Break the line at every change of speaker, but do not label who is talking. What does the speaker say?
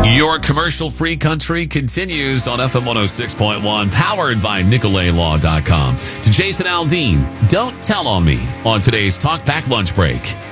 Your commercial-free country continues on FM 106.1, powered by NicoletLaw.com. To Jason Aldean, don't tell on me on today's Talk Back Lunch Break.